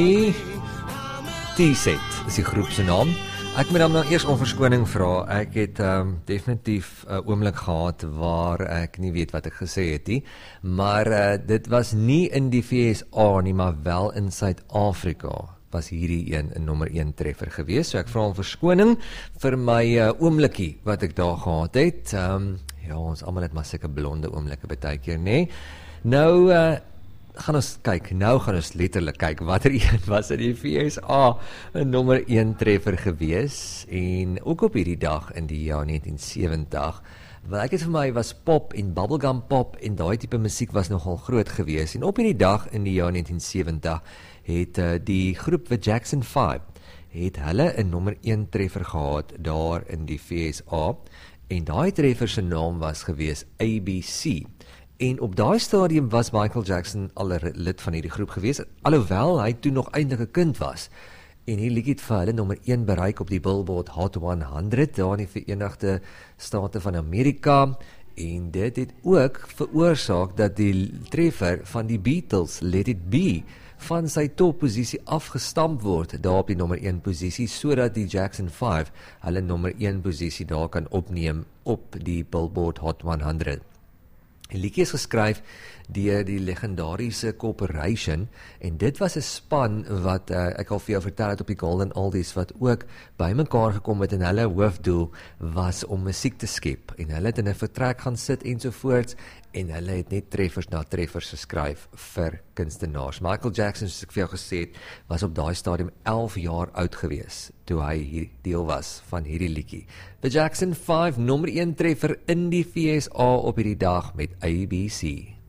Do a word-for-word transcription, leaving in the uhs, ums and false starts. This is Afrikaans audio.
T-Set is die groep se naam. Ek moet dan nou eers om verskoning vra. Ek het um, definitief 'n uh, oomblik gehad waar ek nie weet wat ek gesê het nie, maar uh, dit was nie in die V S A nie, maar wel in Suid-Afrika was hierdie een 'n nommer een treffer gewees. So ek vra om verskoning vir my uh, oomblikie wat ek daar gehad het. Um, ja, ons almal het maar seker blonde oomblikke baie keer, nê? Nee? Nou uh, gaan ons kyk, nou gaan ons letterlik kyk watter een was in die V S A 'n nommer een treffer gewees, en ook op hierdie dag in die jaar negentien sewentig, wat ek het vir my was pop en bubblegum pop, en daai tipe musiek was nogal groot gewees, en op hierdie dag in die jaar negentien sewentig het uh, die groep The Jackson five, het hulle 'n nommer een treffer gehad daar in die V S A, en daai treffer se naam was gewees A B C. En op daai stadium was Michael Jackson al 'n lid van hierdie groep gewees, alhoewel hy toe nog eintlik 'n kind was. En hierdie liedjie het vir hulle nommer een bereik op die Billboard Hot honderd daar in die Verenigde State van Amerika. En dit het ook veroorsaak dat die treffer van die Beatles, Let It Be, van sy topposisie afgestamp word daar op die nommer een posisie, sodat die Jackson five hulle nommer een posisie daar kan opneem op die Billboard Hot honderd. Die liedjie is geskryf deur die legendariese Corporation, en dit was 'n span wat uh, ek al vir jou vertel het op die Golden Oldies, wat ook bymekaar gekom het, en hulle hoofdoel was om musiek te skep, en hulle het in 'n vertrek gaan sit ensovoorts, en hulle het net treffers na treffers geskryf vir kunstenaars. Michael Jackson, soos ek vir jou gesê het, was op daai stadium elf jaar oud gewees toe hy hier deel was van hierdie liedjie. The Jackson five, nommer een treffer in die V S A op hierdie dag met A B C.